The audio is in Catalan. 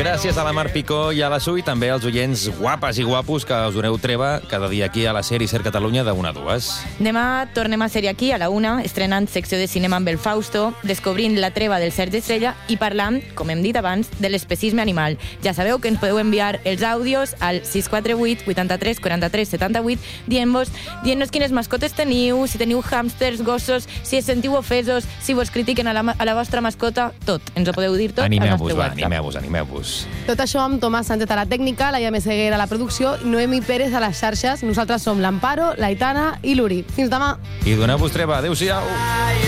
gràcies a la Mar Picó i a la Su i també als oients guapes i guapos que us doneu treva cada dia aquí a la Ser i Ser Catalunya de 1 a 2. Demà tornem a ser aquí a la 1, estrenant secció de cinema amb el Fausto, descobrint la treva del Sergi Estrella i parlant, com hem dit abans, de l'especisme animal. Ja sabeu que ens podeu enviar els àudios al 648 83 43 78 dient-nos quines mascotes teniu, si teniu hàmsters, gossos, si es sentiu ofesos, si vos critiquen a la vostra mascota, tot. Ens ho podeu dir tot al nostre WhatsApp. Animeu-vos. Tot això amb Tomàs Sánchez a la tècnica, la Iame Seguer a la producció i Noemi Pérez a les xarxes. Nosaltres som l'Amparo, l'Aitana i l'Uri. Fins demà. I doneu-vos treva. Adéu-siau.